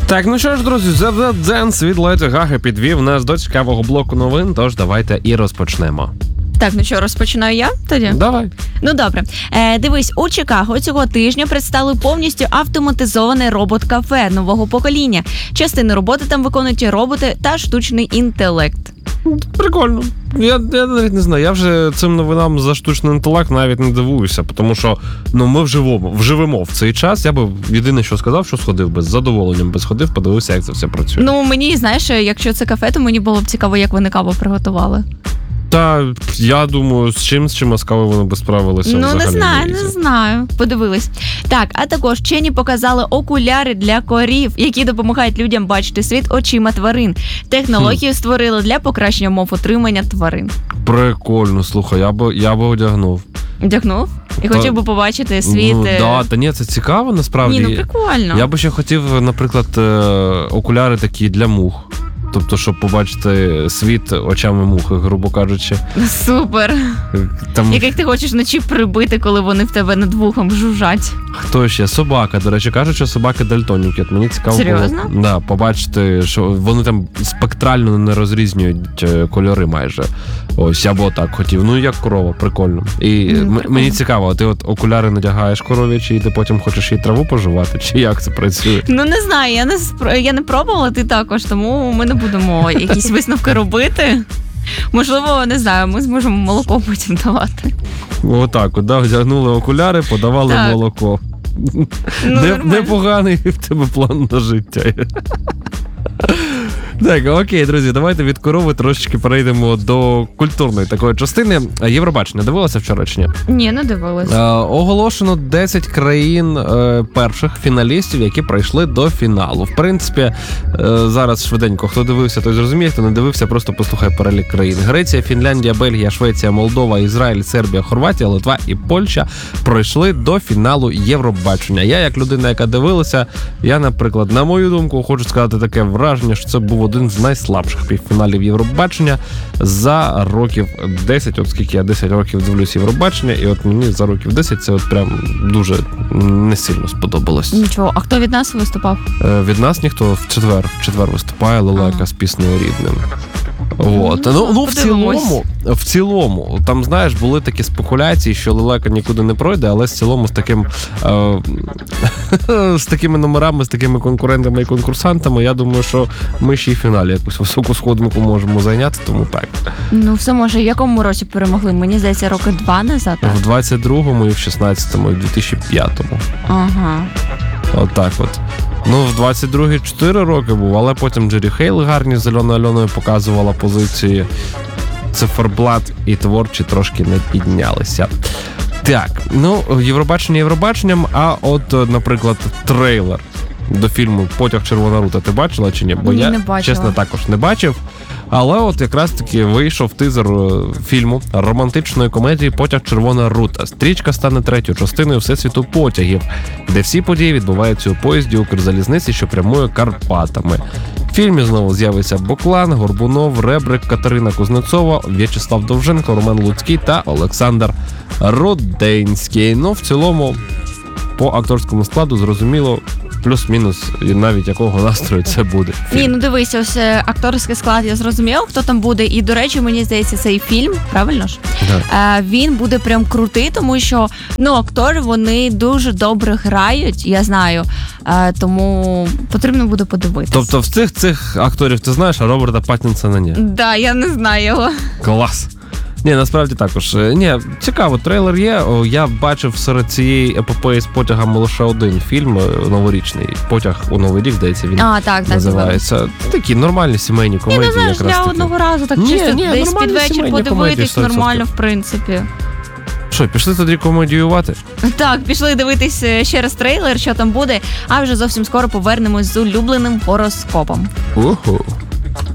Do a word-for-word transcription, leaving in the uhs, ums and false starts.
Так, ну що ж, друзі, The Dance від Леді Гаги підвів нас до цікавого блоку новин, тож давайте і розпочнемо. Так, ну що, розпочинаю я тоді? Давай. Ну добре. Е, дивись, у Чикаго цього тижня представили повністю автоматизоване робот-кафе нового покоління. Частину роботи там виконують роботи та штучний інтелект. Прикольно. Я, я навіть не знаю, я вже цим новинам за штучний інтелект навіть не дивуюся, тому що ну, ми вживемо, вживемо в цей час. Я би єдине, що сказав, що сходив би з задоволенням, би сходив, подивився, як це все працює. Ну, мені, знаєш, якщо це кафе, то мені було б цікаво, як вони каву приготували. Та, я думаю, з чим, з чим з кавою вони би справилися. Ну, взагалі не знаю, не знаю. Подивились. Так, а також вчені показали окуляри для корів, які допомагають людям бачити світ очима тварин. Технологію хм. створили для покращення умов утримання тварин. Прикольно, слухай, я би, я би одягнув. Одягнув? І та, хотів би побачити світ... Ну, да, та ні, це цікаво, насправді. Ні, ну прикольно. Я би ще хотів, наприклад, окуляри такі для мух. Тобто, щоб побачити світ очами мухи, грубо кажучи. Супер. Там... Яких ти хочеш вночі прибити, коли вони в тебе над вухом жужжать. Хто ще? Собака. До речі, кажуть, що собаки дальтоніки. От мені цікаво Серйозно? було да, побачити, що вони там спектрально не розрізнюють кольори майже. Ось, я б отак хотів. Ну, як корова, прикольно. І mm, м- мені цікаво, ти от окуляри надягаєш коров'ячі, і ти потім хочеш їй траву пожувати? Чи як це працює? Ну, не знаю, я не, я не пробувала, ти також, тому ми не будемо якісь висновки робити. Можливо, не знаю, ми зможемо молоко потім давати. Отак, от, да, вдягнули окуляри, подавали так. молоко. Ну, не, непоганий в тебе план на життя. Так, окей, друзі, давайте від корови трошечки перейдемо до культурної такої частини. Євробачення дивилася вчора чи ні? Ні, не дивилася. Е, оголошено десять країн е, перших фіналістів, які пройшли до фіналу. В принципі, е, зараз швиденько, хто дивився, той зрозуміє, хто не дивився, просто послухай перелік країн. Греція, Фінляндія, Бельгія, Швеція, Молдова, Ізраїль, Сербія, Хорватія, Литва і Польща пройшли до фіналу Євробачення. Я, як людина, яка дивилася, я, наприклад, на мою думку, хочу сказати таке враження, що це був один з найслабших півфіналів Євробачення за років десять, от скільки я десять років дивлюсь Євробачення, і от мені за років десять це от прям дуже не сильно сподобалось. Нічого, а хто від нас виступав? Е, від нас ніхто в четвер, в четвер виступає Лелека ага. з піснею «Рідним». Вот. Ну, ну, ну в цілому, в цілому, там, знаєш, були такі спекуляції, що Лелека нікуди не пройде, але в цілому з таким е, з такими номерами, з такими конкурентами і конкурсантами, я думаю, що ми ще й в фіналі якусь високу сходинку можемо зайняти, тому так. Ну, все, може, в якому році перемогли? Мені здається, роки два назад. В двадцять другому і в шістнадцятому, і в дві тисячі п'ятому. Ага. Отак от. Ну, в двадцять другий чотири роки був, але потім Джері Хейл гарні з Альоною Альоною показувала позиції. Циферблат і творчі трошки не піднялися. Так, ну, Євробачення Євробаченням, а от, наприклад, трейлер до фільму «Потяг Червона рута» ти бачила чи ні? Бо ні, я, не бачила. Чесно, також не бачив. Але от якраз таки вийшов тизер фільму романтичної комедії «Потяг Червона рута». Стрічка стане третьою частиною всесвіту потягів, де всі події відбуваються у поїзді Укрзалізниці, що прямує Карпатами. В фільмі знову з'явиться Буклан, Горбунов, Ребрик, Катерина Кузнецова, В'ячеслав Довженко, Роман Луцький та Олександр Руденський. Ну, в цілому, по акторському складу зрозуміло, плюс-мінус, і навіть якого настрою це буде. Фільм. Ні, ну дивися, ось акторський склад, я зрозумів, хто там буде. І, до речі, мені здається, цей фільм, правильно ж? Да. Він буде прям крутий, тому що, ну, актори, вони дуже добре грають, я знаю, тому потрібно буде подивитися. Тобто в цих цих акторів ти знаєш, а Роберта Паттінсона ні? Да, я не знаю його. Клас! Ні, насправді також. Ні, цікаво, трейлер є. Я бачив серед цієї епопеї з потягами лише один фільм новорічний. «Потяг у Новий рік», здається, він а, так, називається. Так, такі нормальні сімейні комедії. Ні, не знаєш, якраз для таки. одного разу так ні, чисто ні, десь під вечір подивитись, нормально, в принципі. Що, пішли тоді комедіювати? Так, пішли дивитись ще раз трейлер, що там буде, а вже зовсім скоро повернемось з улюбленим гороскопом. Уху.